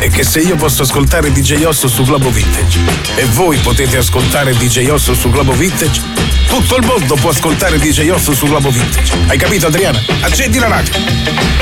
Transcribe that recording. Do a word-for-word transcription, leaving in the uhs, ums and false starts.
è che se io posso ascoltare D J Osso su Globo Vintage e voi potete ascoltare D J Osso su Globo Vintage, tutto il mondo può ascoltare D J Osso su Globo Vintage. Hai capito, Adriana? Accendi la radio.